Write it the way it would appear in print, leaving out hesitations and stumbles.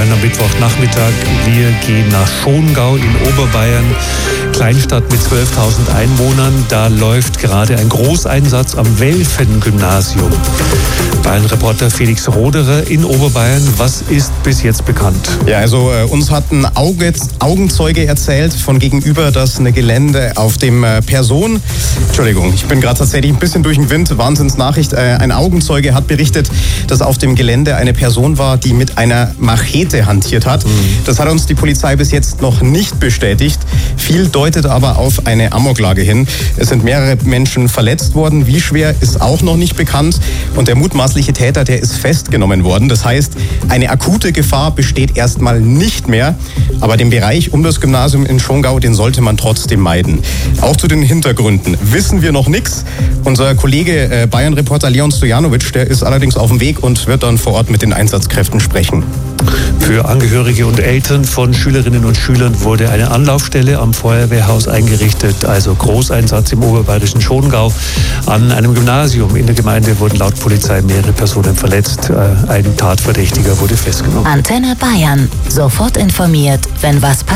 Bayern am Mittwochnachmittag. Wir gehen nach Schongau in Oberbayern, Kleinstadt mit 12.000 Einwohnern. Da läuft gerade ein Großeinsatz am Welfen-Gymnasium. Bayern-Reporter Felix Roderer in Oberbayern. Was ist bis jetzt bekannt? Ja, also uns hat ein Augenzeuge erzählt von gegenüber, dass eine Gelände auf dem Entschuldigung, ich bin gerade tatsächlich ein bisschen durch den Wind, Wahnsinnsnachricht. Ein Augenzeuge hat berichtet, dass auf dem Gelände eine Person war, die mit einer Machete hantiert hat. Das hat uns die Polizei bis jetzt noch nicht bestätigt. Viel deutet aber auf eine Amoklage hin. Es sind mehrere Menschen verletzt worden. Wie schwer ist auch noch nicht bekannt. Und der mutmaßliche Täter, der ist festgenommen worden. Das heißt, eine akute Gefahr besteht erstmal nicht mehr. Aber den Bereich um das Gymnasium in Schongau, den sollte man trotzdem meiden. Auch zu den Hintergründen wissen wir noch nichts. Unser Kollege Bayern-Reporter Leon Stojanovic, der ist allerdings auf dem Weg und wird dann vor Ort mit den Einsatzkräften sprechen. Für Angehörige und Eltern von Schülerinnen und Schülern wurde eine Anlaufstelle am Feuerwehrhaus eingerichtet, also Großeinsatz im oberbayerischen Schongau. An einem Gymnasium in der Gemeinde wurden laut Polizei mehrere Personen verletzt. Ein Tatverdächtiger wurde festgenommen. Antenne Bayern. Sofort informiert, wenn was passiert.